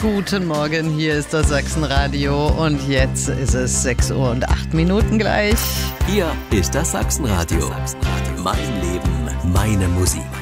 Guten Morgen, hier ist das Sachsenradio und jetzt ist es 6 Uhr und 8 Minuten gleich. Hier ist das Sachsenradio. Mein Leben, meine Musik.